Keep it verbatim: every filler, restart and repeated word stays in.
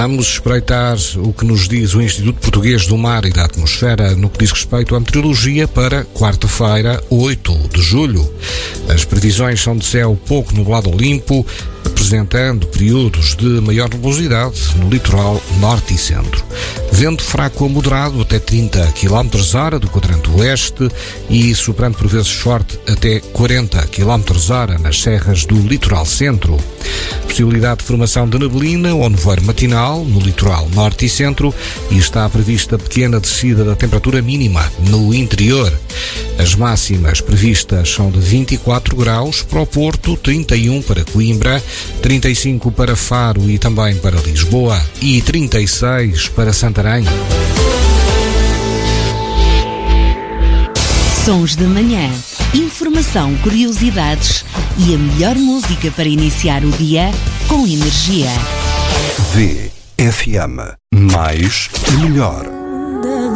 Vamos espreitar o que nos diz o Instituto Português do Mar e da Atmosfera no que diz respeito à meteorologia para quarta-feira, oito de julho. As previsões são de céu pouco nublado ou limpo, apresentando períodos de maior nebulosidade no litoral norte e centro. Vento fraco a moderado até trinta quilómetros hora do quadrante oeste e soprando por vezes forte até quarenta quilómetros hora nas serras do litoral centro. Possibilidade de formação de neblina ou nevoeiro matinal no litoral norte e centro e está prevista pequena descida da temperatura mínima no interior. As máximas previstas são de vinte e quatro graus para o Porto, trinta e um para Coimbra, trinta e cinco para Faro e também para Lisboa e trinta e seis para Santarém. Sons da Manhã. Informação, curiosidades e a melhor música para iniciar o dia com energia. V F M. Mais e melhor.